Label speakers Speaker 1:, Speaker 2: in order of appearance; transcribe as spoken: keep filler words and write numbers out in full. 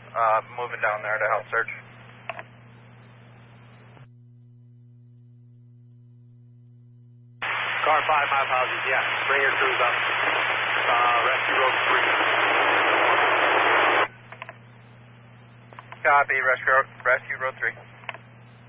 Speaker 1: uh, moving down there to help search.
Speaker 2: Car five, my apologies, yeah. Bring your crews up. Uh, Rescue Road three.
Speaker 1: Copy, Rescue, Rescue Road three.